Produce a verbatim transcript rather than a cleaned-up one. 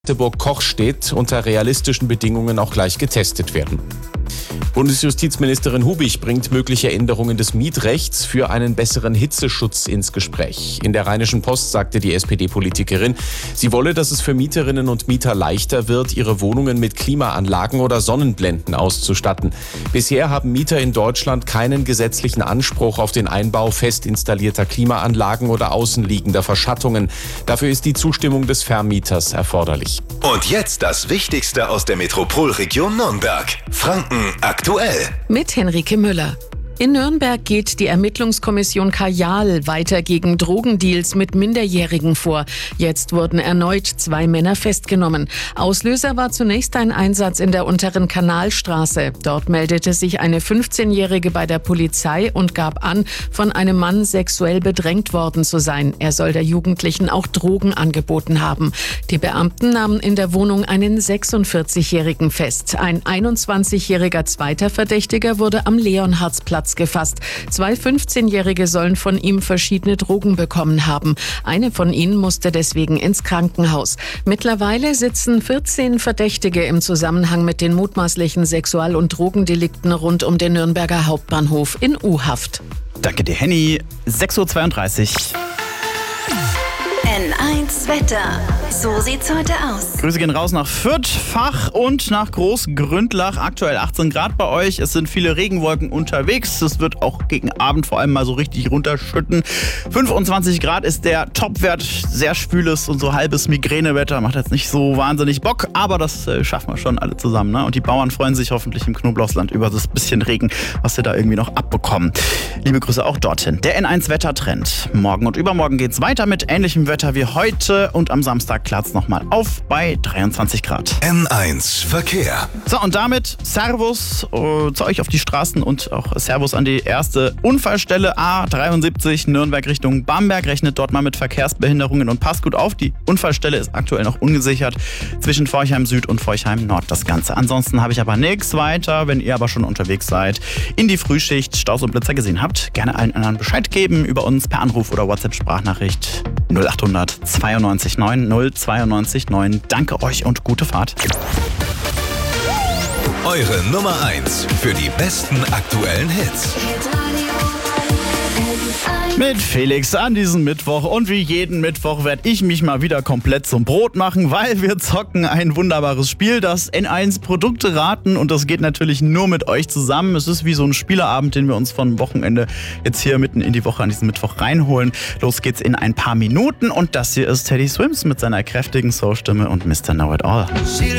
Magdeburg-Kochstedt unter realistischen Bedingungen auch gleich getestet werden. Bundesjustizministerin Hubich bringt mögliche Änderungen des Mietrechts für einen besseren Hitzeschutz ins Gespräch. In der Rheinischen Post sagte die S P D-Politikerin, sie wolle, dass es für Mieterinnen und Mieter leichter wird, ihre Wohnungen mit Klimaanlagen oder Sonnenblenden auszustatten. Bisher haben Mieter in Deutschland keinen gesetzlichen Anspruch auf den Einbau fest installierter Klimaanlagen oder außenliegender Verschattungen. Dafür ist die Zustimmung des Vermieters erforderlich. Und jetzt das Wichtigste aus der Metropolregion Nürnberg. Franken aktuell. Mit Henrike Müller. In Nürnberg geht die Ermittlungskommission Kajal weiter gegen Drogendeals mit Minderjährigen vor. Jetzt wurden erneut zwei Männer festgenommen. Auslöser war zunächst ein Einsatz in der unteren Kanalstraße. Dort meldete sich eine fünfzehnjährige bei der Polizei und gab an, von einem Mann sexuell bedrängt worden zu sein. Er soll der Jugendlichen auch Drogen angeboten haben. Die Beamten nahmen in der Wohnung einen sechsundvierzigjährigen fest. Ein einundzwanzigjähriger zweiter Verdächtiger wurde am Leonhardsplatz gefasst. Zwei fünfzehnjährige sollen von ihm verschiedene Drogen bekommen haben. Eine von ihnen musste deswegen ins Krankenhaus. Mittlerweile sitzen vierzehn Verdächtige im Zusammenhang mit den mutmaßlichen Sexual- und Drogendelikten rund um den Nürnberger Hauptbahnhof in U-Haft. Danke dir, Henny. sechs Uhr zweiunddreißig. N eins Wetter. So sieht's heute aus. Grüße gehen raus nach Fürth, Fach und nach Großgründlach. Aktuell achtzehn Grad bei euch. Es sind viele Regenwolken unterwegs. Es wird auch gegen Abend vor allem mal so richtig runterschütten. fünfundzwanzig Grad ist der Topwert. Sehr schwüles und so halbes Migränewetter. Macht jetzt nicht so wahnsinnig Bock, aber das äh, schaffen wir schon alle zusammen. Ne? Und die Bauern freuen sich hoffentlich im Knoblauchsland über das bisschen Regen, was sie da irgendwie noch abbekommen. Liebe Grüße auch dorthin. Der N eins Wettertrend. Morgen und übermorgen geht's weiter mit ähnlichem Wetter wie heute und am Samstag klart's nochmal auf bei dreiundzwanzig Grad. N eins Verkehr. So, und damit Servus äh, zu euch auf die Straßen und auch Servus an die erste Unfallstelle A dreiundsiebzig Nürnberg Richtung Bamberg. Rechnet dort mal mit Verkehrsbehinderungen und passt gut auf. Die Unfallstelle ist aktuell noch ungesichert zwischen Forchheim Süd und Forchheim Nord das Ganze. Ansonsten habe ich aber nichts weiter. Wenn ihr aber schon unterwegs seid, in die Frühschicht Staus und Blitzer gesehen habt, gerne allen anderen Bescheid geben über uns per Anruf oder WhatsApp-Sprachnachricht null acht hundert zweiundneunzig neun null zweiundneunzig neun. Danke euch und gute Fahrt. Eure Nummer eins für die besten aktuellen Hits. Mit Felix an diesem Mittwoch und wie jeden Mittwoch werde ich mich mal wieder komplett zum Brot machen, weil wir zocken ein wunderbares Spiel, das N eins Produkte raten, und das geht natürlich nur mit euch zusammen. Es ist wie so ein Spieleabend, den wir uns von Wochenende jetzt hier mitten in die Woche an diesem Mittwoch reinholen. Los geht's in ein paar Minuten und das hier ist Teddy Swims mit seiner kräftigen Soul-Stimme und Mister Know It All.